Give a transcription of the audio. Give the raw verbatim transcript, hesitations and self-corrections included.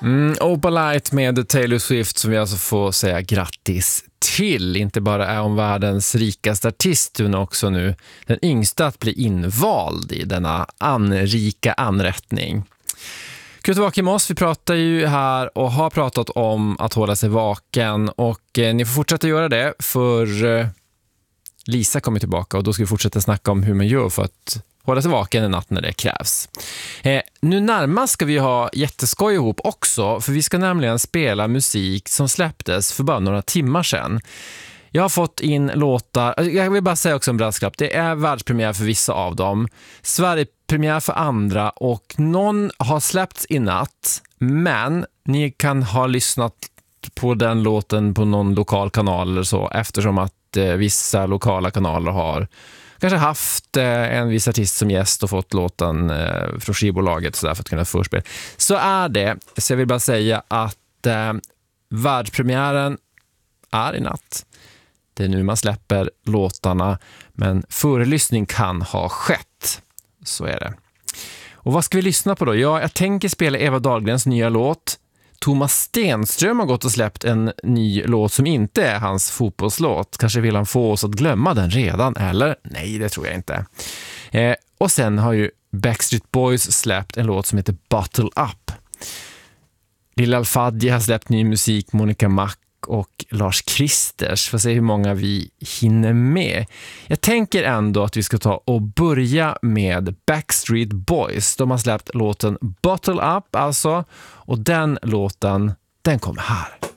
Mm, Opalite med Taylor Swift som vi alltså får säga grattis till. Inte bara är hon världens rikaste artist, hon är också nu den yngsta att bli invald i denna anrika anrättning. Kul tillbaka med oss. Vi pratar ju här och har pratat om att hålla sig vaken och eh, ni får fortsätta göra det för eh, Lisa kommer tillbaka och då ska vi fortsätta snacka om hur man gör för att hålla sig vaken en natt när det krävs. Eh, nu närmast ska vi ha jätteskoj ihop också, för vi ska nämligen spela musik som släpptes för bara några timmar sedan. Jag har fått in låtar, jag vill bara säga också en brasklapp, det är världspremiär för vissa av dem, Sverigepremiär för andra och någon har släppts i natt, men ni kan ha lyssnat på den låten på någon lokal kanal eller så, eftersom att eh, vissa lokala kanaler har kanske haft eh, en viss artist som gäst och fått låten eh, från skivbolaget så där för att kunna förspela. Så är det. Så jag vill bara säga att eh, världspremiären är i natt. Det är nu man släpper låtarna, men förelyssning kan ha skett. Så är det. Och vad ska vi lyssna på då? Ja, jag tänker spela Eva Dahlgrens nya låt. Thomas Stenström har gått och släppt en ny låt som inte är hans fotbollslåt. Kanske vill han få oss att glömma den redan, eller? Nej, det tror jag inte. Eh, och sen har ju Backstreet Boys släppt en låt som heter Bottle Up. Lilla Al-Fadji har släppt ny musik, Monica Mac och Lars Kristers. Får se hur många vi hinner med. Jag tänker ändå att vi ska ta och börja med Backstreet Boys. De har släppt låten Bottle Up alltså. Och den låten, den kommer här.